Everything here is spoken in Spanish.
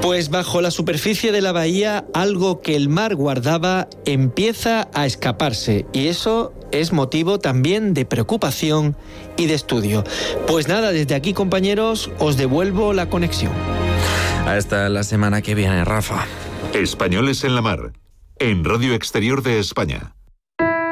Pues bajo la superficie de la bahía, algo que el mar guardaba empieza a escaparse, y eso es motivo también de preocupación y de estudio. Pues nada, desde aquí, compañeros, os devuelvo la conexión. Hasta la semana que viene, Rafa. Españoles en la Mar, en Radio Exterior de España.